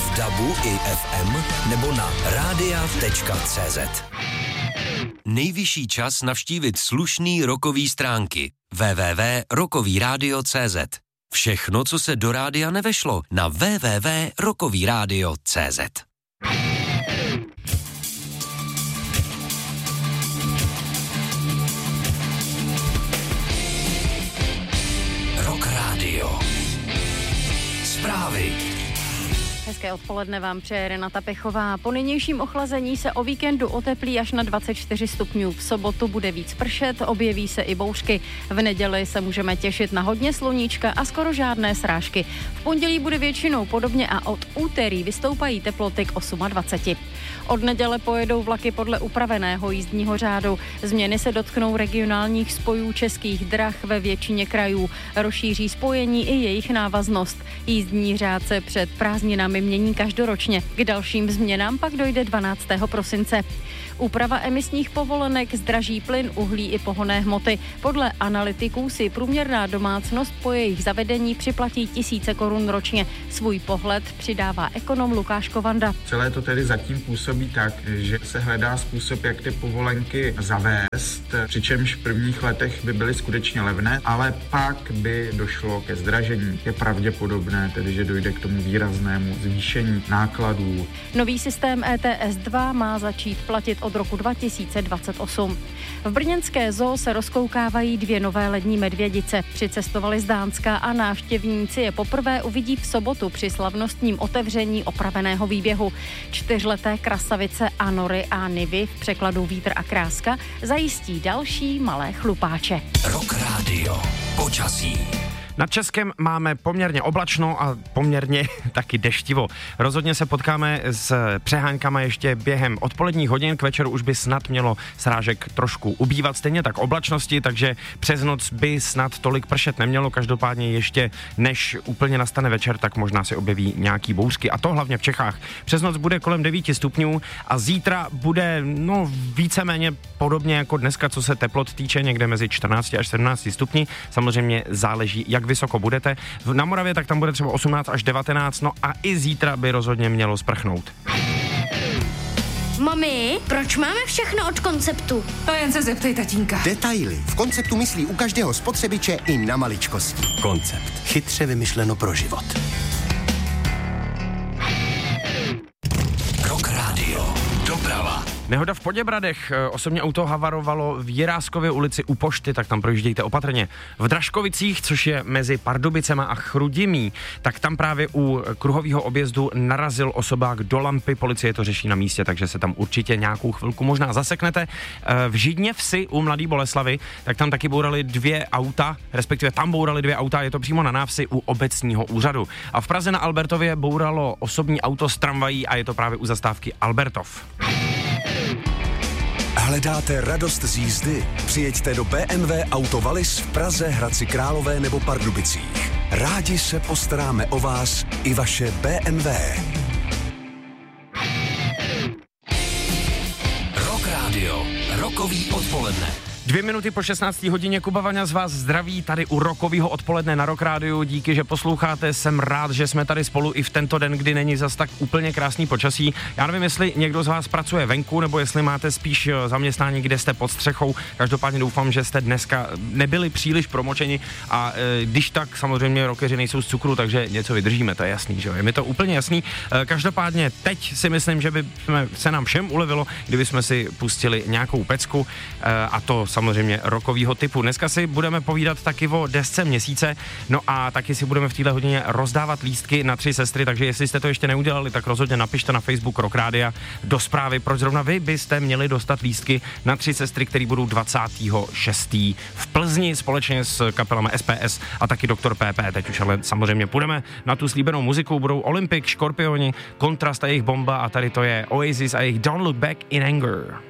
v DABu i FM nebo na radia.cz. Nejvyšší čas navštívit slušný rockový stránky www.rockovyradio.cz. Všechno, co se do rádia nevešlo, na www.rockovyradio.cz. Rock Radio. Zprávy. Hezké odpoledne vám přeje Renata Pechová. Po nynějším ochlazení se o víkendu oteplí až na 24 stupňů. V sobotu bude víc pršet, objeví se i bouřky. V neděli se můžeme těšit na hodně sluníčka a skoro žádné srážky. V pondělí bude většinou podobně a od úterý vystoupají teploty k 28. Od neděle pojedou vlaky podle upraveného jízdního řádu. Změny se dotknou regionálních spojů Českých drah ve většině krajů. Rozšíří spojení i jejich návaznost. Jízdní řád se před prázdninami mění každoročně. K dalším změnám pak dojde 12. prosince. Úprava emisních povolenek zdraží plyn, uhlí i pohonné hmoty. Podle analytiků si průměrná domácnost po jejich zavedení připlatí tisíce korun ročně. Svůj pohled přidává ekonom Lukáš Kovanda. Celé to tedy zatím působí tak, že se hledá způsob, jak ty povolenky zavést, přičemž v prvních letech by byly skutečně levné, ale pak by došlo ke zdražení. Je pravděpodobné tedy, že dojde k tomu výraznému zvýšení nákladů. Nový systém ETS 2 má začít platit od roku 2028. V brněnské zoo se rozkoukávají 2 nové lední medvědice. Přicestovali z Dánska a návštěvníci je poprvé uvidí v sobotu při slavnostním otevření opraveného výběhu. 4leté krasavice Anory a Nivy, v překladu Vítr a kráska, zajistí další malé chlupáče. Rock Radio. Počasí. Nad Českem máme poměrně oblačno a poměrně taky deštivo. Rozhodně se potkáme s přeháňkama ještě během odpoledních hodin, k večeru už by snad mělo srážek trošku ubývat, stejně tak oblačnosti, takže přes noc by snad tolik pršet nemělo, každopádně ještě než úplně nastane večer, tak možná se objeví nějaký bouřky a to hlavně v Čechách. Přes noc bude kolem 9 stupňů a zítra bude víceméně podobně jako dneska, co se teplot týče, někde mezi 14 až 17 stupni. Samozřejmě záleží, jak vysoko budete. Na Moravě tak tam bude třeba 18 až 19, no a i zítra by rozhodně mělo sprchnout. Mami, proč máme všechno od Konceptu? To jen se zeptej tatínka. Detaily. V Konceptu myslí u každého spotřebiče i na maličkosti. Koncept. Chytře vymyšleno pro život. Rock Radio. Doprava. Nehoda v Poděbradech, osobní auto havarovalo v Jiráskově ulici u pošty, tak tam projíždějte opatrně. V Dražkovicích, což je mezi Pardubicema a Chrudimí, tak tam právě u kruhového objezdu narazil osobák do lampy, policie to řeší na místě, takže se tam určitě nějakou chvilku možná zaseknete. V Židně Vsi u Mladý Boleslavy, tak tam taky bourali 2 auta, respektive tam bourali 2 auta, je to přímo na návsi u obecního úřadu. A v Praze na Albertově bouralo osobní auto s tramvají a je to právě u zastávky Albertov. Hledáte radost z jízdy? Přijeďte do BMW Auto Wallis v Praze, Hradci Králové nebo Pardubicích. Rádi se postaráme o vás i vaše BMW. Rock Radio. Rockový odpoledne. 2 minuty po 16. hodině, Kuba Vaňa z vás zdraví tady u rockového odpoledne na Rock Rádiu. Díky, že posloucháte, jsem rád, že jsme tady spolu i v tento den, kdy není zas tak úplně krásný počasí. Já nevím, jestli někdo z vás pracuje venku, nebo jestli máte spíš zaměstnání, kde jste pod střechou. Každopádně doufám, že jste dneska nebyli příliš promočeni a když tak, samozřejmě rockeři nejsou z cukru, takže něco vydržíme, to je jasný, že jo? Je mi to úplně jasný. Každopádně teď si myslím, že by se nám všem ulevilo, kdyby jsme si pustili nějakou pecku a to samozřejmě rockovýho typu. Dneska si budeme povídat taky o desce měsíce, no a taky si budeme v téhle hodině rozdávat lístky na 3 sestry, takže jestli jste to ještě neudělali, tak rozhodně napište na Facebook Rock Rádia do zprávy, proč zrovna vy byste měli dostat lístky na 3 sestry, které budou 26. v Plzni společně s kapelami SPS a taky Dr. PP. Teď už ale samozřejmě půjdeme na tu slíbenou muziku, budou Olympic, Škorpioni, Kontrast a jejich Bomba a tady to je Oasis a jejich Don't Look Back in Anger.